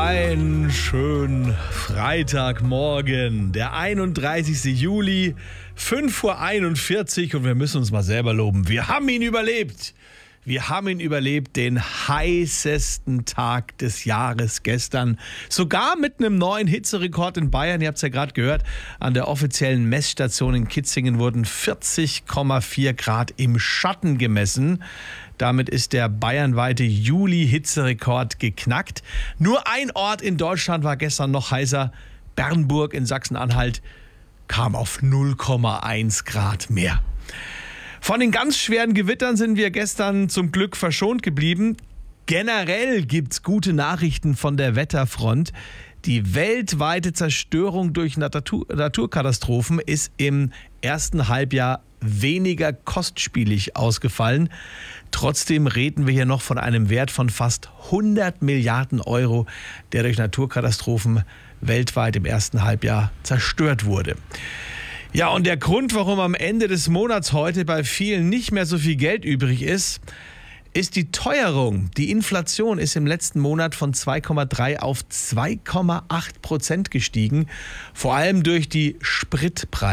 Einen schönen Freitagmorgen, der 31. Juli, 5:41 Uhr und wir müssen uns mal selber loben. Wir haben ihn überlebt. Wir haben ihn überlebt, den heißesten Tag des Jahres gestern. Sogar mit einem neuen Hitzerekord in Bayern. Ihr habt es ja gerade gehört, an der offiziellen Messstation in Kitzingen wurden 40,4 Grad im Schatten gemessen. Damit ist der bayernweite Juli-Hitzerekord geknackt. Nur ein Ort in Deutschland war gestern noch heißer. Bernburg in Sachsen-Anhalt kam auf 0,1 Grad mehr. Von den ganz schweren Gewittern sind wir gestern zum Glück verschont geblieben. Generell gibt's gute Nachrichten von der Wetterfront. Die weltweite Zerstörung durch Naturkatastrophen ist im ersten Halbjahr weniger kostspielig ausgefallen. Trotzdem reden wir hier noch von einem Wert von fast 100 Milliarden Euro, der durch Naturkatastrophen weltweit im ersten Halbjahr zerstört wurde. Ja, und der Grund, warum am Ende des Monats heute bei vielen nicht mehr so viel Geld übrig ist die Teuerung. Die Inflation ist im letzten Monat von 2,3 auf 2,8% gestiegen, vor allem durch die Spritpreise.